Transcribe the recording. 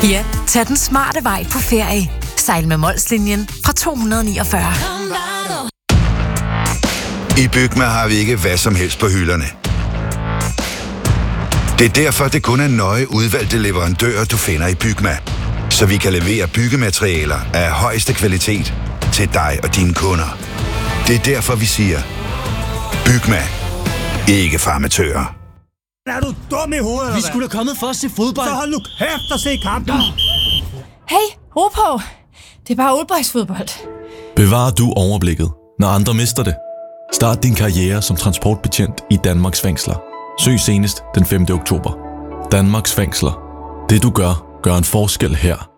Ja, tag den smarte vej på ferie. Sejl med Molslinjen fra 249. I Bygma har vi ikke hvad som helst på hylderne. Det er derfor, det kun er nøje udvalgte leverandører, du finder i Bygma. Så vi kan levere byggematerialer af højeste kvalitet til dig og dine kunder. Det er derfor, vi siger, Bygma. Ikke farmatører. Er du dum i hovedet? Vi skulle da kommet for at se fodbold. Så hold nu kæft og se kampen. Hey, ro på. Det er bare oldboysfodbold. Bevarer du overblikket, når andre mister det? Start din karriere som transportbetjent i Danmarks fængsler. Søg senest den 5. oktober. Danmarks fængsler. Det du gør, gør en forskel her.